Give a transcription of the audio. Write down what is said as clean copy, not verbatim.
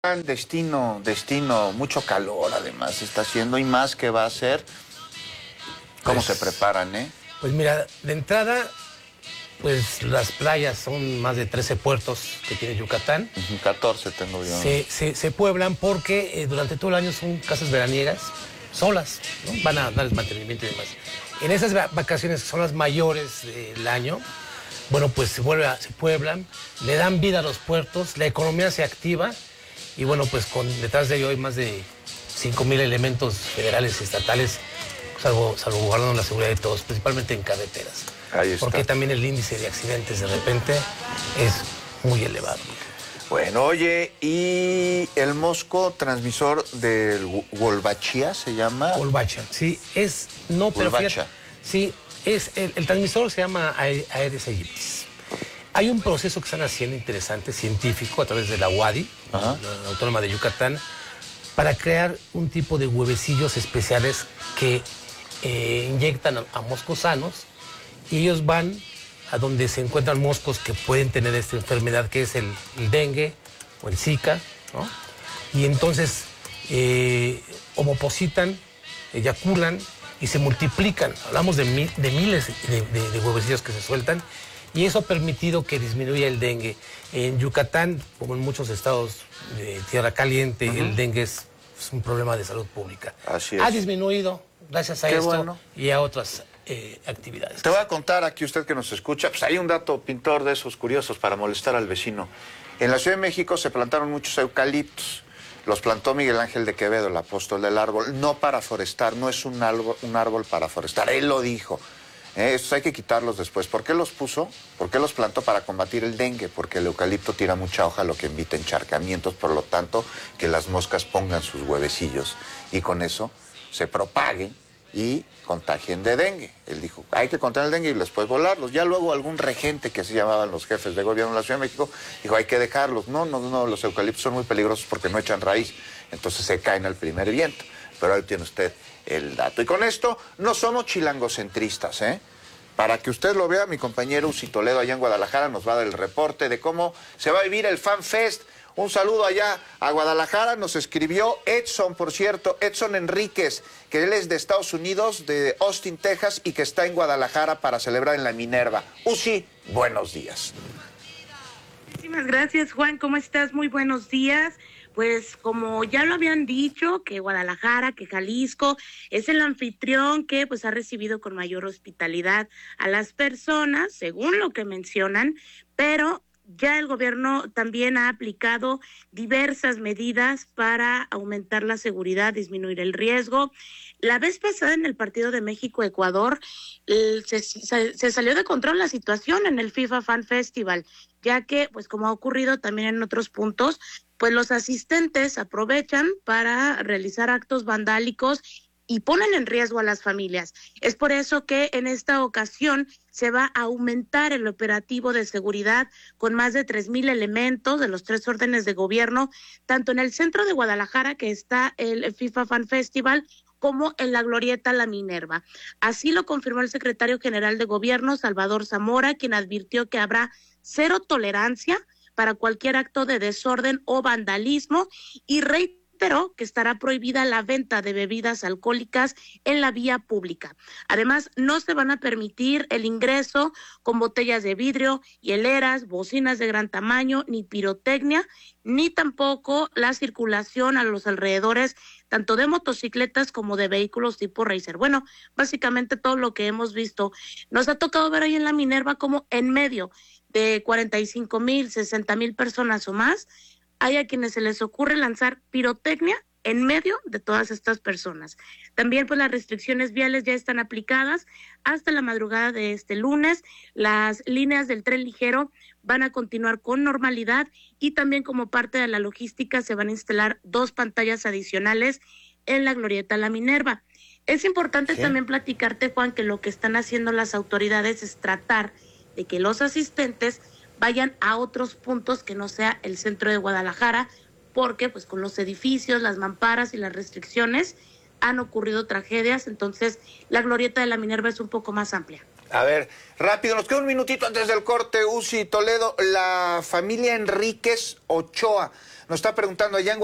Destino, mucho calor además está haciendo y más que va a hacer. ¿Cómo se preparan, Pues mira, de entrada, pues las playas son más de 13 puertos que tiene Yucatán. 14 tengo yo. Se pueblan porque durante todo el año son casas veraniegas solas, ¿no? Van a dar el mantenimiento y demás. En esas vacaciones que son las mayores del año, bueno, pues se pueblan, le dan vida a los puertos, la economía se activa y bueno, pues detrás de ello hay más de 5,000 elementos federales y estatales salvaguardando la seguridad de todos, principalmente en carreteras. Ahí está. Porque también el índice de accidentes de repente es muy elevado. Bueno, oye, ¿y el mosco transmisor del Wolbachia se llama? Wolbachia, sí, pero fíjate, sí, el transmisor se llama Aedes aegypti. Hay un proceso que están haciendo interesante, científico, a través de la UADY, la Autónoma de Yucatán, para crear un tipo de huevecillos especiales que inyectan a moscos sanos y ellos van a donde se encuentran moscos que pueden tener esta enfermedad que es el dengue o el Zika, ¿no? Y entonces ovopositan, eyaculan y se multiplican. Hablamos de miles de huevecillos que se sueltan y eso ha permitido que disminuya el dengue. En Yucatán, como en muchos estados de tierra caliente, el dengue es un problema de salud pública. Así es. Ha disminuido gracias a esto y a otras actividades. Te voy a contar aquí, usted que nos escucha, pues hay un dato pintor de esos curiosos para molestar al vecino. En la Ciudad de México se plantaron muchos eucaliptos. Los plantó Miguel Ángel de Quevedo, el apóstol del árbol, no para forestar, no es un árbol para forestar, él lo dijo. Estos hay que quitarlos después. ¿Por qué los puso? ¿Por qué los plantó? Para combatir el dengue, porque el eucalipto tira mucha hoja, lo que invita encharcamientos, por lo tanto, que las moscas pongan sus huevecillos y con eso se propaguen y contagien de dengue. Él dijo, hay que contener el dengue y después volarlos. Ya luego algún regente, que así llamaban los jefes de gobierno de la Ciudad de México, dijo, hay que dejarlos. No, los eucaliptos son muy peligrosos porque no echan raíz, entonces se caen al primer viento. Pero ahí tiene usted el dato. Y con esto no somos chilangocentristas, Para que usted lo vea, mi compañero Uzi Toledo allá en Guadalajara nos va a dar el reporte de cómo se va a vivir el Fan Fest. Un saludo allá a Guadalajara, nos escribió Edson, por cierto, Edson Enríquez, que él es de Estados Unidos, de Austin, Texas, y que está en Guadalajara para celebrar en la Minerva. Uzi, buenos días. Muchísimas gracias, Juan, ¿cómo estás? Muy buenos días. Pues como ya lo habían dicho, que Guadalajara, que Jalisco es el anfitrión que pues ha recibido con mayor hospitalidad a las personas, según lo que mencionan, pero ya el gobierno también ha aplicado diversas medidas para aumentar la seguridad, disminuir el riesgo. La vez pasada en el partido de México-Ecuador se salió de control la situación en el FIFA Fan Festival, ya que, pues como ha ocurrido también en otros puntos, pues los asistentes aprovechan para realizar actos vandálicos y ponen en riesgo a las familias. Es por eso que en esta ocasión se va a aumentar el operativo de seguridad con más de 3,000 elementos de los 3 órdenes de gobierno, tanto en el centro de Guadalajara, que está el FIFA Fan Festival, como en la Glorieta La Minerva. Así lo confirmó el secretario general de Gobierno, Salvador Zamora, quien advirtió que habrá cero tolerancia para cualquier acto de desorden o vandalismo y reiteró que estará prohibida la venta de bebidas alcohólicas en la vía pública. Además, no se van a permitir el ingreso con botellas de vidrio, hieleras, bocinas de gran tamaño, ni pirotecnia, ni tampoco la circulación a los alrededores tanto de motocicletas como de vehículos tipo racer. Bueno, básicamente todo lo que hemos visto. Nos ha tocado ver ahí en la Minerva como en medio de 45,000, 60,000 personas o más, hay a quienes se les ocurre lanzar pirotecnia en medio de todas estas personas. También pues las restricciones viales ya están aplicadas hasta la madrugada de este lunes. Las líneas del tren ligero van a continuar con normalidad y también como parte de la logística se van a instalar 2 pantallas adicionales en la Glorieta La Minerva. Es importante también platicarte, Juan, que lo que están haciendo las autoridades es tratar de que los asistentes vayan a otros puntos que no sea el centro de Guadalajara, porque pues con los edificios, las mamparas y las restricciones han ocurrido tragedias, entonces la Glorieta de la Minerva es un poco más amplia. A ver, rápido, nos queda un minutito antes del corte, Uzi Toledo. La familia Enríquez Ochoa Nos está preguntando allá en